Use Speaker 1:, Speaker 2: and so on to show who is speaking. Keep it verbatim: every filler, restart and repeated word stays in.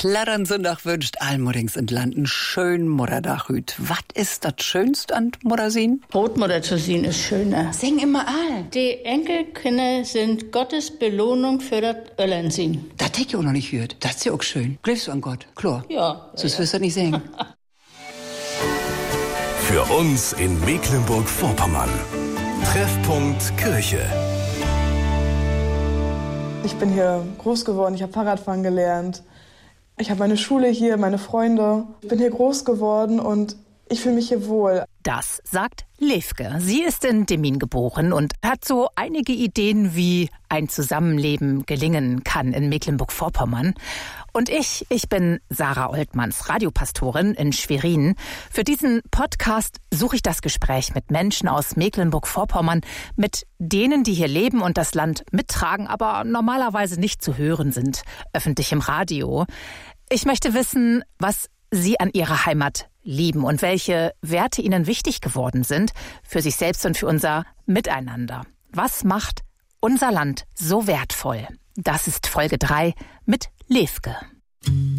Speaker 1: Klaren Sonntag wünscht Almodings in Landen schön Mutterdach hüt. Was ist das Schönste an Muttersin?
Speaker 2: Brotmutter zu sehen ist schöner.
Speaker 3: Sing immer all.
Speaker 2: Die Enkelkinder sind Gottes Belohnung für das Öllensinn.
Speaker 1: Das hätte ich auch noch nicht gehört. Das ist ja auch schön. Glaubst du an Gott? Klar.
Speaker 2: Ja.
Speaker 1: Sonst wirst du nicht singen.
Speaker 4: Für uns in Mecklenburg-Vorpommern. Treffpunkt Kirche.
Speaker 5: Ich bin hier groß geworden, ich habe Fahrradfahren gelernt. Ich habe meine Schule hier, meine Freunde. Ich bin hier groß geworden und ich fühle mich hier wohl.
Speaker 6: Das sagt Levke. Sie ist in Demmin geboren und hat so einige Ideen, wie ein Zusammenleben gelingen kann in Mecklenburg-Vorpommern. Und ich, ich bin Sarah Oltmanns, Radiopastorin in Schwerin. Für diesen Podcast suche ich das Gespräch mit Menschen aus Mecklenburg-Vorpommern, mit denen, die hier leben und das Land mittragen, aber normalerweise nicht zu hören sind, öffentlich im Radio. Ich möchte wissen, was sie an ihrer Heimat lieben und welche Werte ihnen wichtig geworden sind für sich selbst und für unser Miteinander. Was macht unser Land so wertvoll? Das ist Folge drei mit Levke.